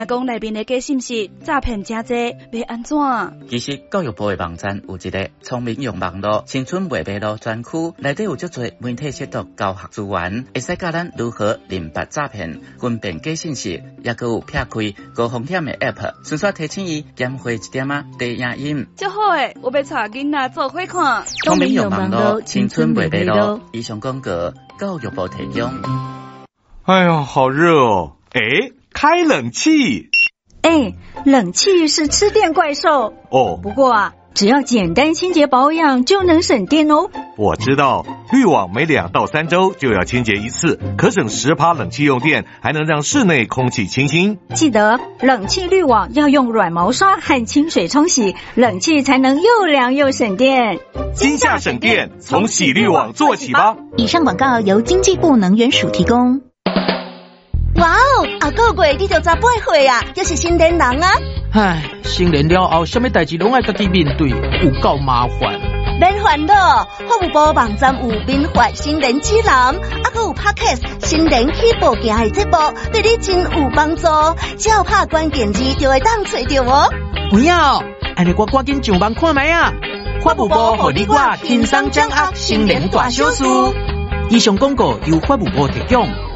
讲内面的假信息诈骗真多，要安怎？ 其实教育部的网站有一个聪明用网络青春未迷路专区，内底有足多媒体识读教学资源，会使教咱如何认别诈骗、分辨假信息，也佮有撇开高风险的 App， 顺续提醒伊减花一点低影音。 真好诶，我要带囡仔做伙看。 聪明用网络青春未迷路，以上广告教育部提供。 哎呀，好热哦！开冷气。 冷气是吃电怪兽哦。 不过啊，只要简单清洁保养就能省电哦。 我知道，滤网每2到3周就要清洁一次，可省10%冷气用电，还能让室内空气清新。 记得冷气滤网要用软毛刷和清水冲洗，冷气才能又凉又省电。 今夏省电，从洗滤网做起吧。 以上广告由经济部能源署提供。 哇哦，啊个月你就18岁啊，就是成年人啊！ 唉，成年了后，什么代志拢爱家己面对，有够麻烦。 免烦恼，法务部网站有民法成年指南，还有 Podcast 成年起步行的节目，对你真有帮助。只要拍关键字就会当找到哦。 不要，安尼我赶紧上网看卖啊！法务部互你我轻松掌握成年大小事。以上广告由法务部提供。